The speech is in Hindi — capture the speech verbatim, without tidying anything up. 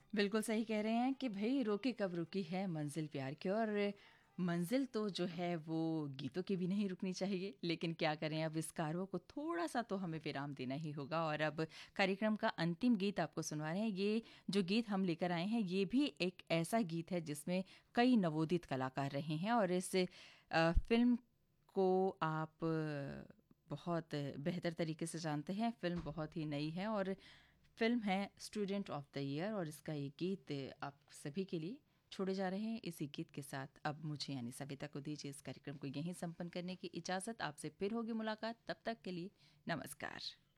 बिल्कुल सही कह रहे हैं कि भई रोके कब रुकी है मंजिल प्यार की। और मंजिल तो जो है वो गीतों की भी नहीं रुकनी चाहिए, लेकिन क्या करें, अब इस कार्यों को थोड़ा-सा तो हमें विराम देना ही होगा। और अब कार्यक्रम का अंतिम गीत आपको सुनवा रहे हैं। ये जो गीत हम लेकर आए हैं, ये भी एक ऐसा गीत है जिसमें कई नवोदित कलाकार रहे हैं। और इस अ, फ़िल्म को आप अ, बहुत बेहतर तरीके से जानते हैं। फ़िल्म बहुत ही नई है और फ़िल्म है स्टूडेंट ऑफ द ईयर। और इसका ये गीत आप सभी के लिए छोड़े जा रहे हैं। इसी गीत के साथ अब मुझे यानी सविता को दीजिए इस कार्यक्रम को यहीं संपन्न करने की इजाज़त। आपसे फिर होगी मुलाकात, तब तक के लिए नमस्कार।